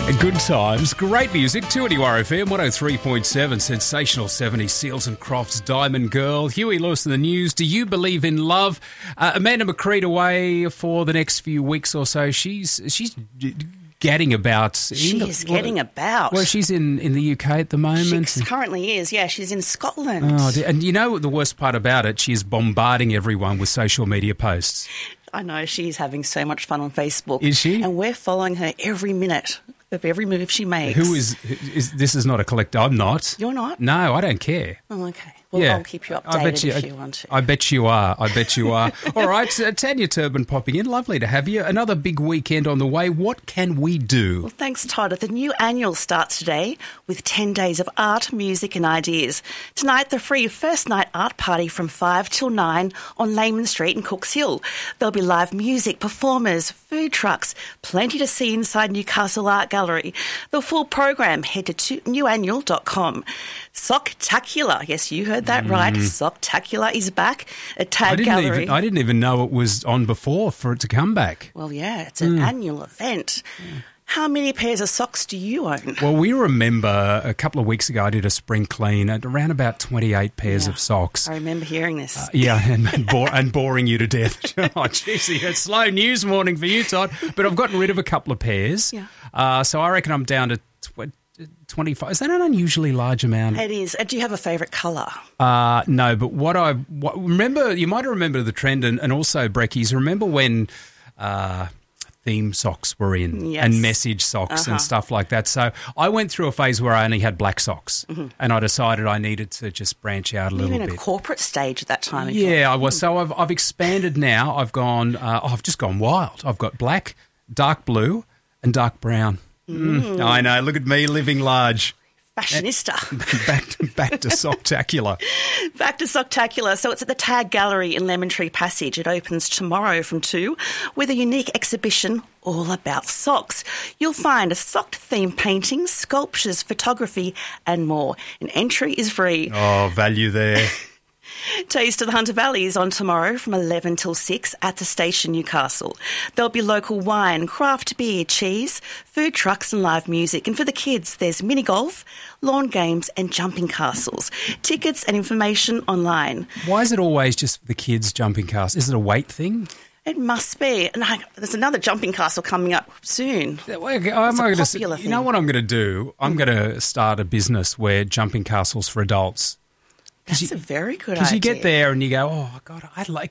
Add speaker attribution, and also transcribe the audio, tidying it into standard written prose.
Speaker 1: Good times, great music, 2NURFM 103.7, sensational 70s, Seals and Crofts, Diamond Girl, Huey Lewis in the news. Do you believe in love? Amanda McCreed away for the next few weeks or so. She's getting about.
Speaker 2: She's getting about.
Speaker 1: Well, she's in the UK at the moment.
Speaker 2: She currently is, yeah. She's in Scotland.
Speaker 1: Oh, and you know the worst part about it? She's bombarding everyone with social media posts.
Speaker 2: I know, she's having so much fun on Facebook.
Speaker 1: Is she?
Speaker 2: And we're following her every minute of every move she makes.
Speaker 1: Who is this is not a collector. I'm not.
Speaker 2: You're not?
Speaker 1: No, I don't care.
Speaker 2: Oh, okay. Well,
Speaker 1: Yeah.
Speaker 2: I'll keep you updated if you want to.
Speaker 1: I bet you are. All right, Tanya Turbin popping in. Lovely to have you. Another big weekend on the way. What can we do?
Speaker 2: Well, thanks, Todd. The new annual starts today with 10 days of art, music and ideas. Tonight, the free first night art party from 5 till 9 on Layman Street in Cooks Hill. There'll be live music, performers, food trucks, plenty to see inside Newcastle Art Gallery. The full program, head to newannual.com. Socktacular, yes, you heard that right. Socktacular is back at Tag Gallery.
Speaker 1: I didn't even know it was on before for it to come back.
Speaker 2: Well, yeah, it's an annual event. How many pairs of socks do you own?
Speaker 1: Well, we remember a couple of weeks ago I did a spring clean at around about 28 pairs of socks.
Speaker 2: I remember hearing this.
Speaker 1: And boring you to death. Oh, geez, it's slow news morning for you, Todd. But I've gotten rid of a couple of pairs.
Speaker 2: Yeah.
Speaker 1: So I reckon I'm down to 25. Is that an unusually large amount?
Speaker 2: It is. Do you have a favourite colour?
Speaker 1: No, but remember, you might remember the trend, and also, Breckies, remember when theme socks were in and message socks and stuff like that. So I went through a phase where I only had black socks and I decided I needed to just branch out a little bit.
Speaker 2: You were in a corporate stage at that time.
Speaker 1: Yeah, I was. So I've expanded now. I've gone, I've just gone wild. I've got black, dark blue and dark brown. I know. Look at me living large.
Speaker 2: Fashionista.
Speaker 1: Back to Socktacular.
Speaker 2: Back to Socktacular. So it's at the Tag Gallery in Lemon Tree Passage. It opens tomorrow from 2 with a unique exhibition all about socks. You'll find a sock-themed paintings, sculptures, photography and more. An entry is free.
Speaker 1: Oh, value there.
Speaker 2: Taste of the Hunter Valley is on tomorrow from 11 till 6 at the station, Newcastle. There'll be local wine, craft beer, cheese, food trucks and live music. And for the kids, there's mini golf, lawn games and jumping castles. Tickets and information online.
Speaker 1: Why is it always just for the kids jumping castles? Is it a weight thing?
Speaker 2: It must be. And there's another jumping castle coming up soon.
Speaker 1: You know what I'm going to do? I'm going to start a business where jumping castles for adults.
Speaker 2: That's a very good idea.
Speaker 1: Because you get there and you go, oh, God,